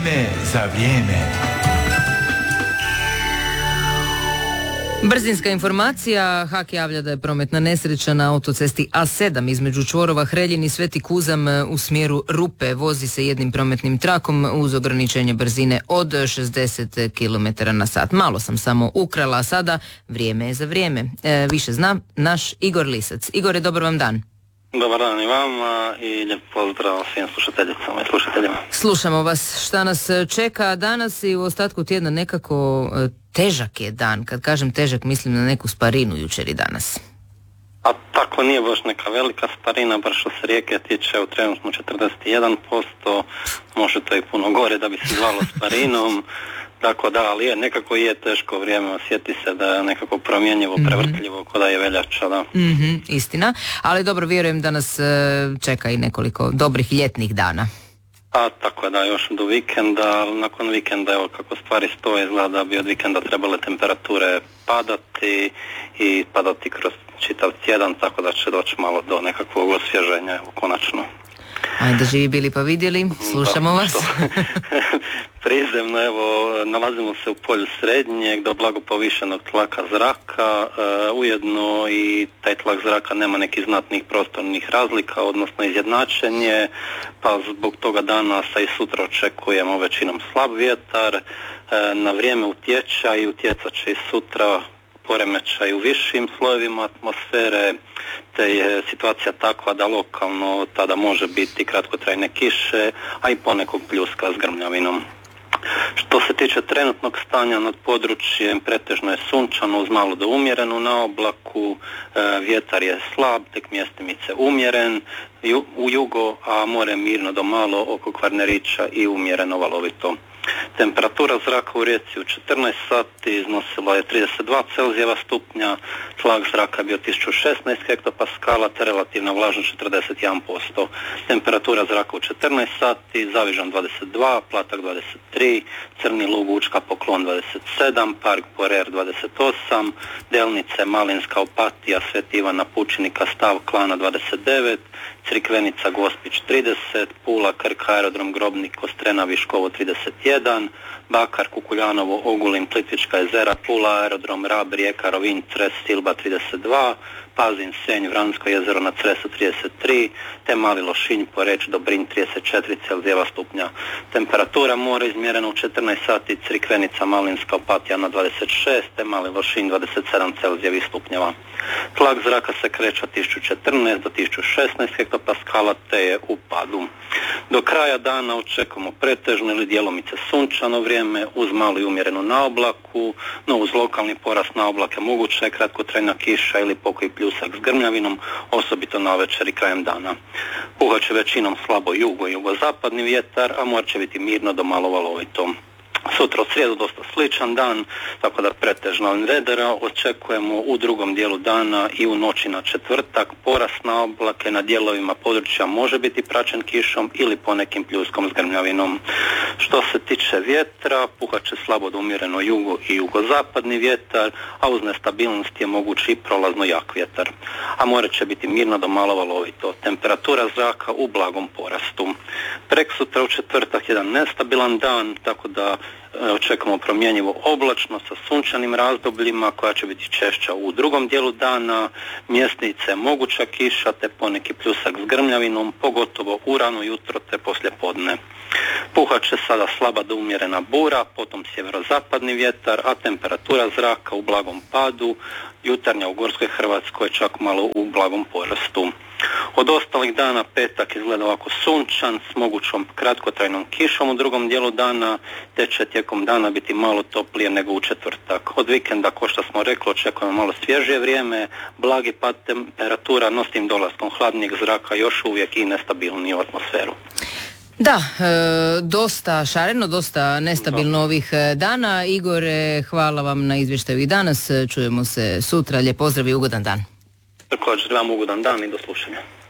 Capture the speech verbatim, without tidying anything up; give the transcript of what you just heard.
Vrijeme za vrijeme. Brzinska informacija. H A K javlja da je prometna nesreća na autocesti A sedam između čvorova Hreljin i Sveti Kuzam u smjeru Rupe. Vozi se jednim prometnim trakom uz ograničenje brzine od šezdeset kilometara na sat. Malo sam samo ukrala, a sada vrijeme je za vrijeme. E, više zna naš Igor Lisac. Igore, dobar vam dan. Dobar dan i vama i lijep pozdrav svim slušateljicama i slušateljima. Slušamo vas. Šta nas čeka danas i u ostatku tjedna? Nekako težak je dan. Kad kažem težak, mislim na neku sparinu jučer i danas. A tako nije baš neka velika sparina, baš što se rijeke tiče u trenutno četrdeset jedan posto, može to i puno gore da bi se zvalo sparinom. Tako da, ali je, nekako je teško vrijeme, osjeti se da je nekako promjenjivo, mm-hmm. prevrtljivo, ko da je veljača, da. Mm-hmm, istina, ali dobro, vjerujem da nas e, čeka i nekoliko dobrih ljetnih dana. A tako da, još do vikenda, ali nakon vikenda, evo kako stvari stoje, izgleda da bi od vikenda trebale temperature padati i padati kroz čitav tjedan, tako da će doći malo do nekakvog osvježenja, evo, konačno. Ajde, živi bili pa vidjeli, slušamo da, vas. Prizemno, evo, nalazimo se u polju srednjeg do blago povišenog tlaka zraka, e, ujedno i taj tlak zraka nema nekih znatnih prostornih razlika, odnosno izjednačenje, pa zbog toga danas i sutra očekujemo većinom slab vjetar, e, na vrijeme utječe i utjecat će i sutra poremećaj u višim slojevima atmosfere, te je situacija takva da lokalno tada može biti kratkotrajne kiše, a i ponekog pljuska s grmljavinom. Što se tiče trenutnog stanja nad područjem, pretežno je sunčano uz malo do umjerenu na oblaku, e, vjetar je slab, tek mjestimice umjeren, ju, u jugo, a more mirno do malo oko Kvarnerića i umjereno valovito. Temperatura zraka u Rijeci u četrnaest sati iznosila je trideset dva Celzijeva stupnja, tlak zraka je bio tisuću šesnaest hektopaskala te relativna vlažnost četrdeset jedan posto. Temperatura zraka u četrnaest sati, Zavižan dvadeset dva, Platak dvadeset tri, Crni Lug, Učka, Poklon dvadeset sedam, Park Porer dvadeset osam, Delnice, Malinska, Opatija, Sveti Ivana Pučinika, Stav Klana dvadeset devet, Crikvenica, Gospić trideset, Pula, Krk, Aerodrom Grobnik, Kostrena, Viškovo trideset jedan, Bakar, Kukuljanovo, Ogulin, Plitvička jezera, Pula, Aerodrom Rab, Rijeka, Rovinj, Cres, Silba trideset dva, Pazin, Senj, Vransko jezero na Cresu trideset tri, te Mali Lošinj, Poreč, Dobrinj trideset četiri Celzijeva stupnja. Temperatura mora izmjerena u četrnaest sati, Crikvenica, Malinska, Opatija na dvadeset šest, te Mali Lošinj dvadeset sedam Celzijevih stupnjeva. Tlak zraka se kreće od tisuću četrnaest do tisuću šesnaest hektopaskala, te je u padu. Do kraja dana očekujemo pretežno ili djelomice sunčano vrijeme uz malu i umjerenu naoblaku, no uz lokalni porast naoblake moguće je kratkotrajna kiša ili pokoji pljusak s grmljavinom, osobito na večer i krajem dana. Puhat će većinom slabo jugo i jugozapadni vjetar, a more će biti mirno do malo valovito. Sutra u srijedu dosta sličan dan, tako da pretežno vedera očekujemo u drugom dijelu dana i u noći na četvrtak. Porast na oblake na dijelovima područja može biti praćen kišom ili ponekim pljuskom s grmljavinom. Što se tiče vjetra, puhat će slabo do umjereno jugo i jugozapadni vjetar, a uz nestabilnost je mogući i prolazno jak vjetar. A more će biti mirno do malo valovito. Temperatura zraka u blagom porastu. Preksutra u četvrtak jedan nestabilan dan, tako da očekujemo promjenjivo oblačno sa sunčanim razdobljima koja će biti češća u drugom dijelu dana, mjesnice moguća kiša te poneki pljusak s grmljavinom, pogotovo u rano jutro te poslje podne. Puhat će sada slaba do umjerena bura, potom sjeverozapadni vjetar, a temperatura zraka u blagom padu, jutarnja u Gorskoj Hrvatskoj čak malo u blagom porastu. Od ostalih dana petak izgleda ovako sunčan s mogućom kratkotrajnom kišom u drugom dijelu dana, te će tijekom dana biti malo toplije nego u četvrtak. Od vikenda, ko što smo rekli, očekujemo malo svježije vrijeme, blagi pad temperatura, no s tim dolaskom hladnijeg zraka još uvijek i nestabilniju atmosferu. Da, e, dosta šareno, dosta nestabilno ovih dana. Igore, hvala vam na izvještaju i danas. Čujemo se sutra. Lijep pozdrav i ugodan dan. Također vam ugodan dan i do slušanja.